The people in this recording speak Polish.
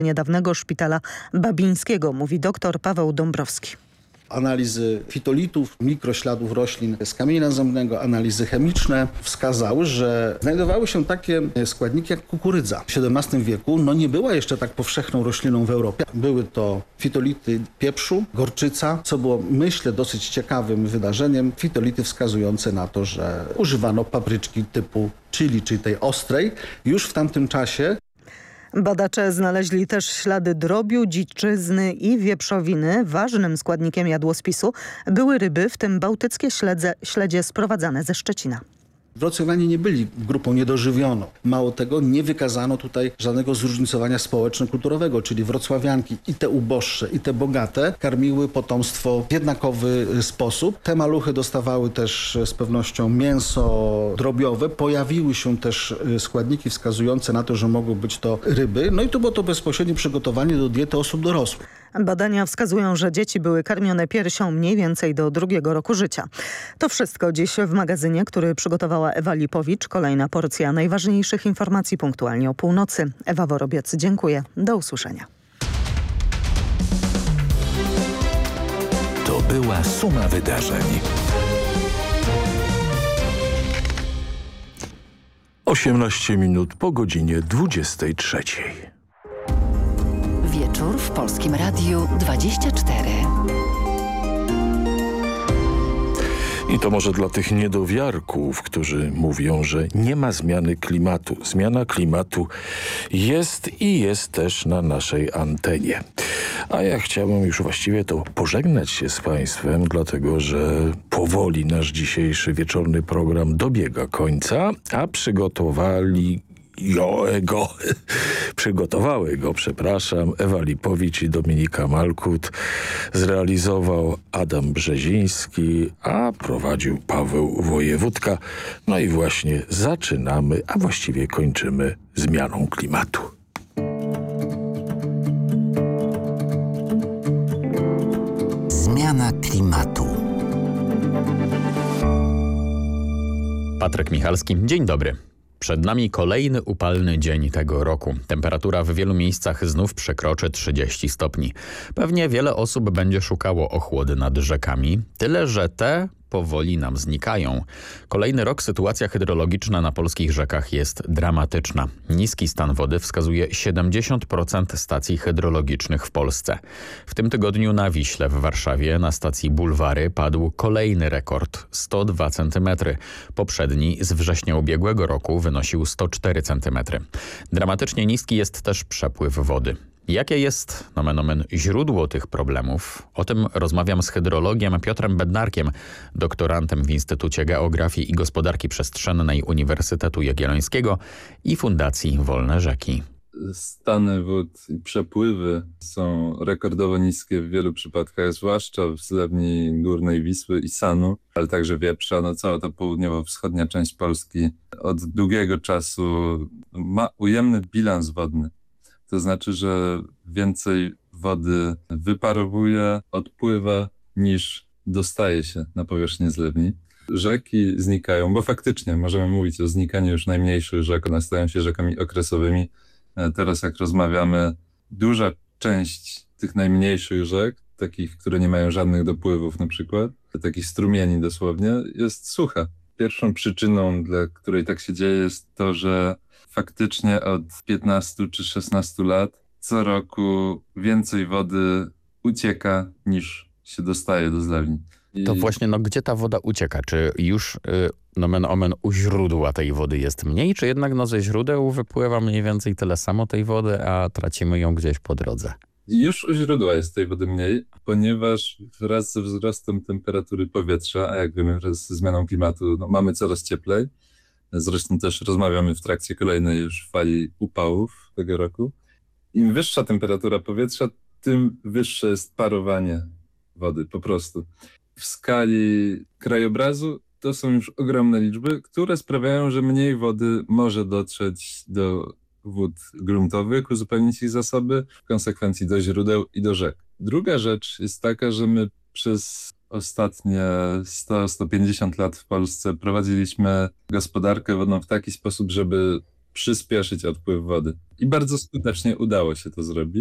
niedawnego szpitala babińskiego, mówi dr Paweł Dąbrowski. Analizy fitolitów, mikrośladów roślin z kamienia zębnego, analizy chemiczne wskazały, że znajdowały się takie składniki jak kukurydza. W XVII wieku nie była jeszcze tak powszechną rośliną w Europie. Były to fitolity pieprzu, gorczyca, co było, myślę, dosyć ciekawym wydarzeniem. Fitolity wskazujące na to, że używano papryczki typu chili, czyli tej ostrej, już w tamtym czasie. Badacze znaleźli też ślady drobiu, dziczyzny i wieprzowiny. Ważnym składnikiem jadłospisu były ryby, w tym bałtyckie śledzie sprowadzane ze Szczecina. Wrocławianie nie byli grupą niedożywioną. Mało tego, nie wykazano tutaj żadnego zróżnicowania społeczno-kulturowego, czyli wrocławianki i te uboższe, i te bogate karmiły potomstwo w jednakowy sposób. Te maluchy dostawały też z pewnością mięso drobiowe. Pojawiły się też składniki wskazujące na to, że mogły być to ryby. I to było to bezpośrednie przygotowanie do diety osób dorosłych. Badania wskazują, że dzieci były karmione piersią mniej więcej do 2. roku życia. To wszystko dziś w magazynie, który przygotowała Ewa Lipowicz. Kolejna porcja najważniejszych informacji punktualnie o północy. Ewa Worobiec, dziękuję. Do usłyszenia. To była suma wydarzeń. 18 minut po godzinie 23. Wieczór w Polskim Radiu 24. I to może dla tych niedowiarków, którzy mówią, że nie ma zmiany klimatu. Zmiana klimatu jest i jest też na naszej antenie. A ja chciałbym już właściwie to pożegnać się z Państwem, dlatego że powoli nasz dzisiejszy wieczorny program dobiega końca, a przygotowały go, Ewa Lipowicz i Dominika Malkut, zrealizował Adam Brzeziński, a prowadził Paweł Wojewódka. I właśnie zaczynamy, a właściwie kończymy zmianą klimatu. Zmiana klimatu. Patryk Michalski, dzień dobry. Przed nami kolejny upalny dzień tego roku. Temperatura w wielu miejscach znów przekroczy 30 stopni. Pewnie wiele osób będzie szukało ochłody nad rzekami, tyle że te powoli nam znikają. Kolejny rok sytuacja hydrologiczna na polskich rzekach jest dramatyczna. Niski stan wody wskazuje 70% stacji hydrologicznych w Polsce. W tym tygodniu na Wiśle w Warszawie na stacji Bulwary padł kolejny rekord – 102 cm. Poprzedni z września ubiegłego roku wynosił 104 cm. Dramatycznie niski jest też przepływ wody. Jakie jest, nomen omen, źródło tych problemów? O tym rozmawiam z hydrologiem Piotrem Bednarkiem, doktorantem w Instytucie Geografii i Gospodarki Przestrzennej Uniwersytetu Jagiellońskiego i Fundacji Wolne Rzeki. Stany wód i przepływy są rekordowo niskie w wielu przypadkach, zwłaszcza w zlewni Górnej Wisły i Sanu, ale także Wieprza. Cała ta południowo-wschodnia część Polski od długiego czasu ma ujemny bilans wodny. To znaczy, że więcej wody wyparowuje, odpływa niż dostaje się na powierzchnię zlewni. Rzeki znikają, bo faktycznie możemy mówić o znikaniu już najmniejszych rzek, one stają się rzekami okresowymi. Teraz jak rozmawiamy, duża część tych najmniejszych rzek, takich, które nie mają żadnych dopływów na przykład, takich strumieni dosłownie, jest sucha. Pierwszą przyczyną, dla której tak się dzieje, jest to, że faktycznie od 15 czy 16 lat co roku więcej wody ucieka niż się dostaje do zlewni. To właśnie, gdzie ta woda ucieka? Czy już nomen omen u źródła tej wody jest mniej, czy jednak ze źródeł wypływa mniej więcej tyle samo tej wody, a tracimy ją gdzieś po drodze? Już u źródła jest tej wody mniej, ponieważ wraz ze wzrostem temperatury powietrza, a jak wiemy wraz ze zmianą klimatu mamy coraz cieplej, zresztą też rozmawiamy w trakcie kolejnej już fali upałów tego roku. Im wyższa temperatura powietrza, tym wyższe jest parowanie wody po prostu. W skali krajobrazu to są już ogromne liczby, które sprawiają, że mniej wody może dotrzeć do wód gruntowych, uzupełnić ich zasoby, w konsekwencji do źródeł i do rzek. Druga rzecz jest taka, że my przez ostatnie 100-150 lat w Polsce prowadziliśmy gospodarkę wodną w taki sposób, żeby przyspieszyć odpływ wody. I bardzo skutecznie udało się to zrobić.